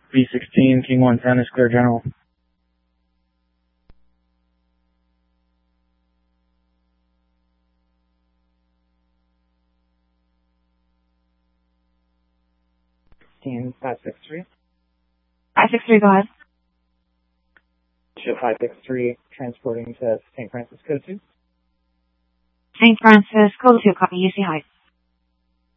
B16, King 110 is clear general. Team 563. 563, go ahead. Ship 563, transporting to St. Francis, Code 2. St. Francis, code 2, copy, UC high.